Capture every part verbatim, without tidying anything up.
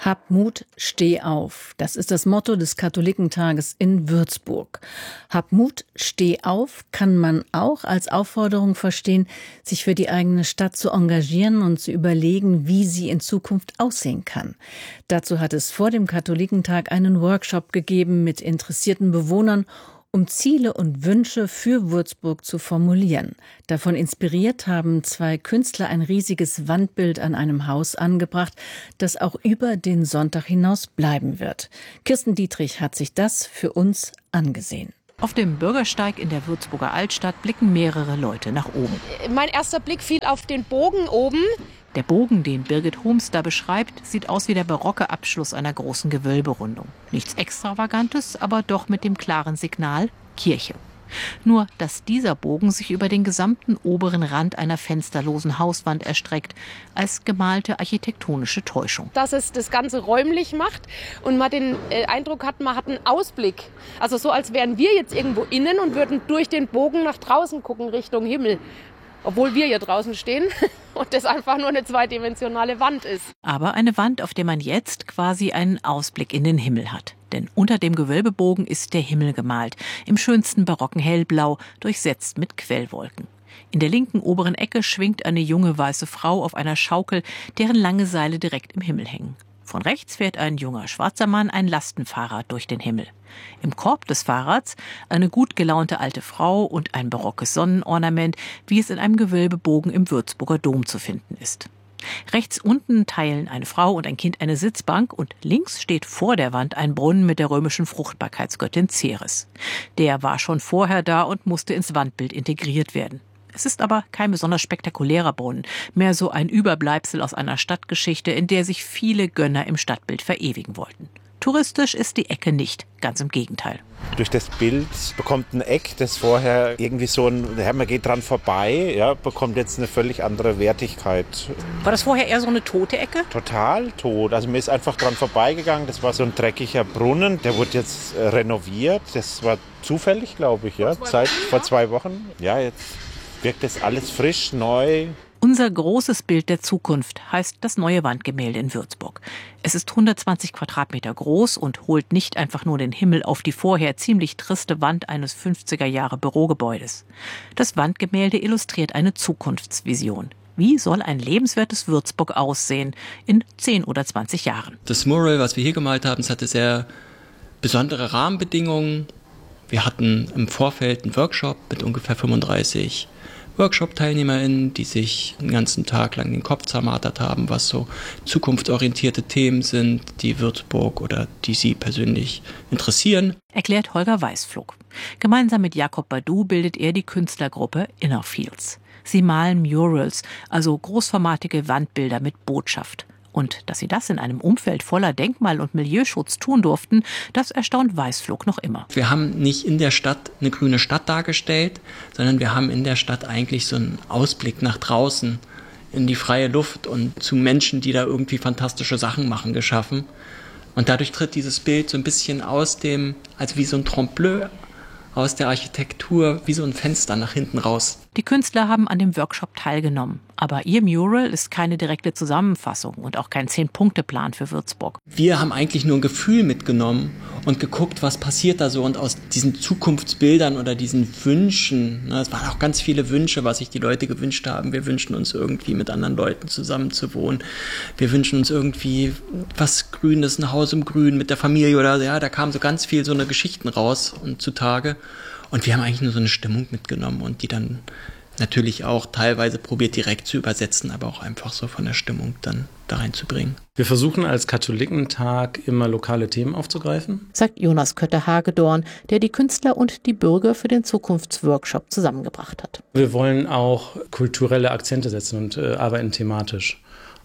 Hab Mut, steh auf. Das ist das Motto des Katholikentages in Würzburg. Hab Mut, steh auf kann man auch als Aufforderung verstehen, sich für die eigene Stadt zu engagieren und zu überlegen, wie sie in Zukunft aussehen kann. Dazu hat es vor dem Katholikentag einen Workshop gegeben mit interessierten Bewohnern, um Ziele und Wünsche für Würzburg zu formulieren. Davon inspiriert haben zwei Künstler ein riesiges Wandbild an einem Haus angebracht, das auch über den Sonntag hinaus bleiben wird. Kirsten Dietrich hat sich das für uns angesehen. Auf dem Bürgersteig in der Würzburger Altstadt blicken mehrere Leute nach oben. Mein erster Blick fiel auf den Bogen oben. Der Bogen, den Birgit Homs da beschreibt, sieht aus wie der barocke Abschluss einer großen Gewölberundung. Nichts Extravagantes, aber doch mit dem klaren Signal Kirche. Nur, dass dieser Bogen sich über den gesamten oberen Rand einer fensterlosen Hauswand erstreckt, als gemalte architektonische Täuschung. Dass es das Ganze räumlich macht und man den äh, Eindruck hat, man hat einen Ausblick. Also so, als wären wir jetzt irgendwo innen und würden durch den Bogen nach draußen gucken, Richtung Himmel. Obwohl wir hier draußen stehen und das einfach nur eine zweidimensionale Wand ist. Aber eine Wand, auf der man jetzt quasi einen Ausblick in den Himmel hat. Denn unter dem Gewölbebogen ist der Himmel gemalt, im schönsten barocken Hellblau, durchsetzt mit Quellwolken. In der linken oberen Ecke schwingt eine junge weiße Frau auf einer Schaukel, deren lange Seile direkt im Himmel hängen. Von rechts fährt ein junger schwarzer Mann ein Lastenfahrrad durch den Himmel. Im Korb des Fahrrads eine gut gelaunte alte Frau und ein barockes Sonnenornament, wie es in einem Gewölbebogen im Würzburger Dom zu finden ist. Rechts unten teilen eine Frau und ein Kind eine Sitzbank und links steht vor der Wand ein Brunnen mit der römischen Fruchtbarkeitsgöttin Ceres. Der war schon vorher da und musste ins Wandbild integriert werden. Es ist aber kein besonders spektakulärer Brunnen, mehr so ein Überbleibsel aus einer Stadtgeschichte, in der sich viele Gönner im Stadtbild verewigen wollten. Touristisch ist die Ecke nicht, ganz im Gegenteil. Durch das Bild bekommt ein Eck, das vorher irgendwie so ein, ja, man geht dran vorbei, ja, bekommt jetzt eine völlig andere Wertigkeit. War das vorher eher so eine tote Ecke? Total tot. Also mir ist einfach dran vorbeigegangen. Das war so ein dreckiger Brunnen, der wurde jetzt äh, renoviert. Das war zufällig, glaube ich, ja, seit vor zwei Wochen. Ja, jetzt wirkt das alles frisch, neu. Unser großes Bild der Zukunft heißt das neue Wandgemälde in Würzburg. Es ist hundertzwanzig Quadratmeter groß und holt nicht einfach nur den Himmel auf die vorher ziemlich triste Wand eines fünfziger Jahre Bürogebäudes. Das Wandgemälde illustriert eine Zukunftsvision. Wie soll ein lebenswertes Würzburg aussehen in zehn oder zwanzig Jahren? Das Mural, was wir hier gemalt haben, es hatte sehr besondere Rahmenbedingungen. Wir hatten im Vorfeld einen Workshop mit ungefähr fünfunddreißig Workshop-TeilnehmerInnen, die sich den ganzen Tag lang den Kopf zermartert haben, was so zukunftsorientierte Themen sind, die Würzburg oder die sie persönlich interessieren. Erklärt Holger Weißflog. Gemeinsam mit Jakob Badu bildet er die Künstlergruppe Innerfields. Sie malen Murals, also großformatige Wandbilder mit Botschaft. Und dass sie das in einem Umfeld voller Denkmal- und Milieuschutz tun durften, das erstaunt Weißflog noch immer. Wir haben nicht in der Stadt eine grüne Stadt dargestellt, sondern wir haben in der Stadt eigentlich so einen Ausblick nach draußen in die freie Luft und zu Menschen, die da irgendwie fantastische Sachen machen, geschaffen. Und dadurch tritt dieses Bild so ein bisschen aus dem, also wie so ein Trompe-l'œil aus der Architektur, wie so ein Fenster nach hinten raus. Die Künstler haben an dem Workshop teilgenommen. Aber ihr Mural ist keine direkte Zusammenfassung und auch kein Zehn-Punkte-Plan für Würzburg. Wir haben eigentlich nur ein Gefühl mitgenommen und geguckt, was passiert da so. Und aus diesen Zukunftsbildern oder diesen Wünschen, ne, es waren auch ganz viele Wünsche, was sich die Leute gewünscht haben. Wir wünschen uns irgendwie mit anderen Leuten zusammen zu wohnen. Wir wünschen uns irgendwie was Grünes, ein Haus im Grün mit der Familie oder ja, da kamen so ganz viel so eine Geschichten raus und zutage. Und wir haben eigentlich nur so eine Stimmung mitgenommen und die dann natürlich auch teilweise probiert direkt zu übersetzen, aber auch einfach so von der Stimmung dann da reinzubringen. Wir versuchen als Katholikentag immer lokale Themen aufzugreifen, sagt Jonas Kötter-Hagedorn, der die Künstler und die Bürger für den Zukunftsworkshop zusammengebracht hat. Wir wollen auch kulturelle Akzente setzen und äh, arbeiten thematisch.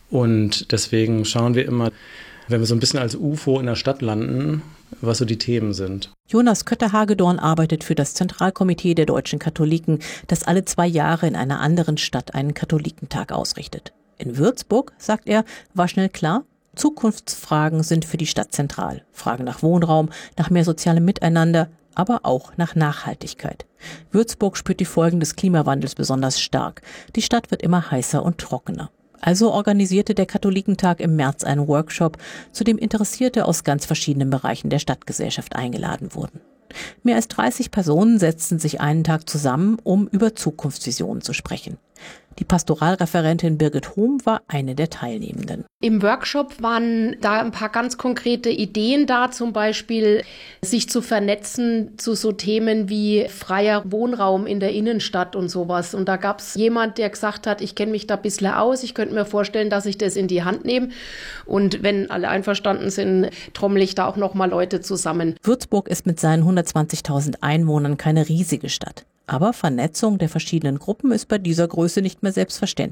Und deswegen schauen wir immer, wenn wir so ein bisschen als U F O in der Stadt landen, was so die Themen sind. Jonas Kötter-Hagedorn arbeitet für das Zentralkomitee der deutschen Katholiken, das alle zwei Jahre in einer anderen Stadt einen Katholikentag ausrichtet. In Würzburg, sagt er, war schnell klar, Zukunftsfragen sind für die Stadt zentral. Fragen nach Wohnraum, nach mehr sozialem Miteinander, aber auch nach Nachhaltigkeit. Würzburg spürt die Folgen des Klimawandels besonders stark. Die Stadt wird immer heißer und trockener. Also organisierte der Katholikentag im März einen Workshop, zu dem Interessierte aus ganz verschiedenen Bereichen der Stadtgesellschaft eingeladen wurden. Mehr als dreißig Personen setzten sich einen Tag zusammen, um über Zukunftsvisionen zu sprechen. Die Pastoralreferentin Birgit Hohm war eine der Teilnehmenden. Im Workshop waren da ein paar ganz konkrete Ideen da, zum Beispiel sich zu vernetzen zu so Themen wie freier Wohnraum in der Innenstadt und sowas. Und da gab es jemand, der gesagt hat, ich kenne mich da ein bisschen aus, ich könnte mir vorstellen, dass ich das in die Hand nehme. Und wenn alle einverstanden sind, trommel ich da auch nochmal Leute zusammen. Würzburg ist mit seinen hundertzwanzigtausend Einwohnern keine riesige Stadt. Aber Vernetzung der verschiedenen Gruppen ist bei dieser Größe nicht mehr selbstverständlich.